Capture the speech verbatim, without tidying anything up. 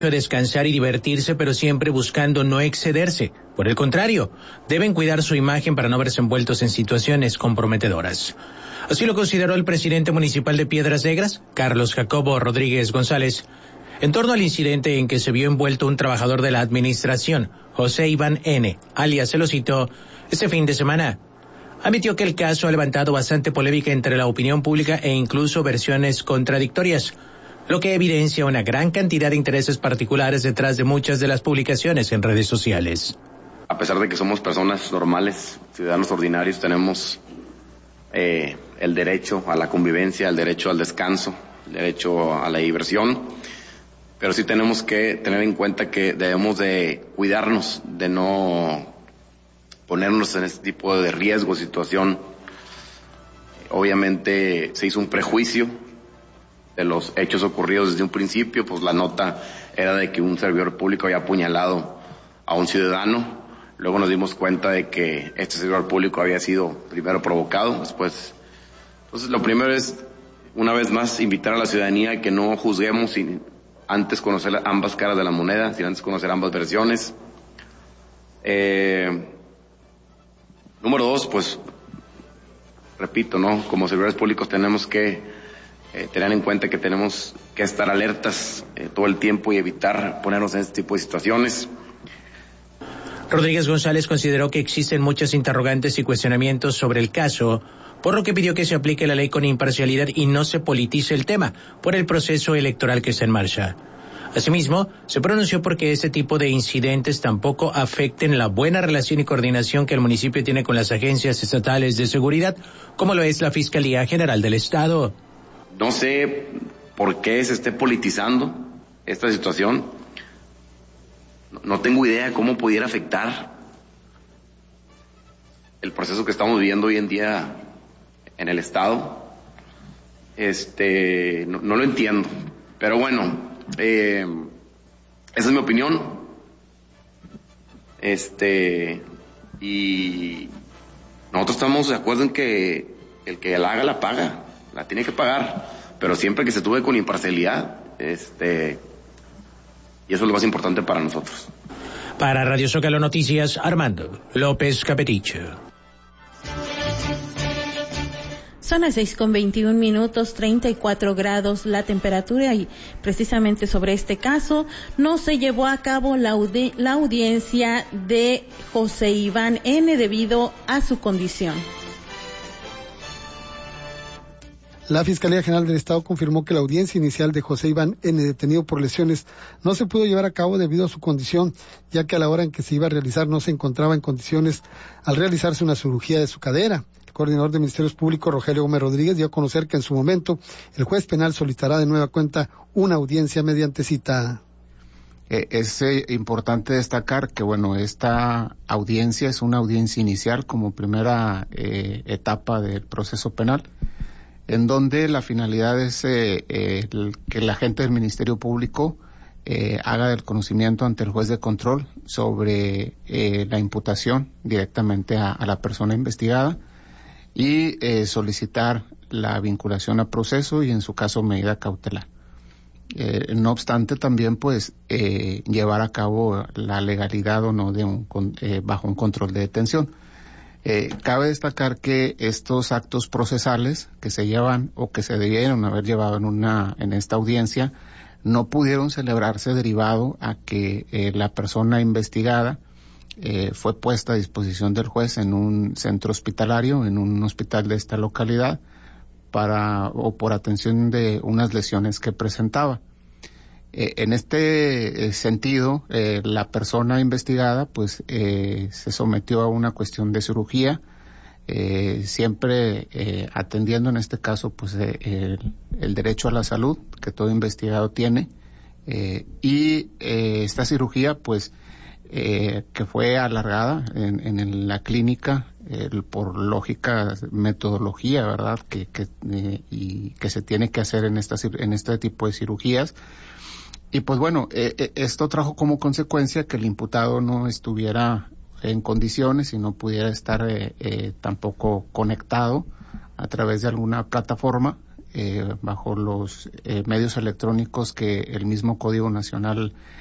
descansar y divertirse, pero siempre buscando no excederse. Por el contrario, deben cuidar su imagen para no verse envueltos en situaciones comprometedoras. Así lo consideró el presidente municipal de Piedras Negras, Carlos Jacobo Rodríguez González, en torno al incidente en que se vio envuelto un trabajador de la administración, José Iván N., alias se lo citó, este fin de semana. Admitió que el caso ha levantado bastante polémica entre la opinión pública e incluso versiones contradictorias, lo que evidencia una gran cantidad de intereses particulares detrás de muchas de las publicaciones en redes sociales. A pesar de que somos personas normales, ciudadanos ordinarios, tenemos eh, el derecho a la convivencia, el derecho al descanso, el derecho a la diversión, pero sí tenemos que tener en cuenta que debemos de cuidarnos, de no ponernos en este tipo de riesgo, situación. Obviamente se hizo un prejuicio de los hechos ocurridos desde un principio, pues la nota era de que un servidor público había apuñalado a un ciudadano. Luego nos dimos cuenta de que este servidor público había sido primero provocado, después. Entonces lo primero es, una vez más, invitar a la ciudadanía a que no juzguemos sin antes conocer ambas caras de la moneda, sin antes conocer ambas versiones. Eh, número dos, pues, repito, ¿no? Como servidores públicos tenemos que Eh, tener en cuenta que tenemos que estar alertas eh, todo el tiempo y evitar ponernos en este tipo de situaciones. Rodríguez González consideró que existen muchas interrogantes y cuestionamientos sobre el caso, por lo que pidió que se aplique la ley con imparcialidad y no se politice el tema por el proceso electoral que está en marcha. Asimismo, se pronunció porque este tipo de incidentes tampoco afecten la buena relación y coordinación que el municipio tiene con las agencias estatales de seguridad, como lo es la Fiscalía General del Estado. No sé por qué se esté politizando esta situación. No tengo idea cómo pudiera afectar el proceso que estamos viviendo hoy en día en el Estado. Este, no, no lo entiendo. Pero bueno, eh, esa es mi opinión. Este, y nosotros estamos de acuerdo en que el que la haga la paga. La tiene que pagar, pero siempre que se tuve con imparcialidad, este, y eso es lo más importante para nosotros. Para Radio Zócalo Noticias, Armando López Capetiche. Son las seis con veintiún minutos, treinta y cuatro grados la temperatura, y precisamente sobre este caso no se llevó a cabo la, audi- la audiencia de José Iván N. debido a su condición. La Fiscalía General del Estado confirmó que la audiencia inicial de José Iván N., detenido por lesiones, no se pudo llevar a cabo debido a su condición, ya que a la hora en que se iba a realizar no se encontraba en condiciones al realizarse una cirugía de su cadera. El coordinador de Ministerios Públicos, Rogelio Gómez Rodríguez, dio a conocer que en su momento el juez penal solicitará de nueva cuenta una audiencia mediante cita. Eh, es eh, importante destacar que, bueno, esta audiencia es una audiencia inicial como primera eh, etapa del proceso penal, en donde la finalidad es eh, eh, el, que el agente del Ministerio Público eh, haga el conocimiento ante el juez de control sobre eh, la imputación directamente a, a la persona investigada y eh, solicitar la vinculación a proceso y, en su caso, medida cautelar. Eh, no obstante, también pues eh, llevar a cabo la legalidad o no de un eh, bajo un control de detención. Eh, cabe destacar que estos actos procesales que se llevan o que se debieron haber llevado en una en esta audiencia no pudieron celebrarse derivado a que eh, la persona investigada eh, fue puesta a disposición del juez en un centro hospitalario, en un hospital de esta localidad, para o por atención de unas lesiones que presentaba. Eh, en este eh, sentido, eh, la persona investigada pues eh, se sometió a una cuestión de cirugía, eh, siempre eh, atendiendo en este caso pues eh, el, el derecho a la salud que todo investigado tiene, eh, y eh, esta cirugía pues eh, que fue alargada en, en la clínica eh, por lógica metodología, ¿verdad?, que, que eh, y que se tiene que hacer en esta en este tipo de cirugías. Y pues bueno, eh, esto trajo como consecuencia que el imputado no estuviera en condiciones y no pudiera estar eh, eh, tampoco conectado a través de alguna plataforma eh, bajo los eh, medios electrónicos que el mismo Código Nacional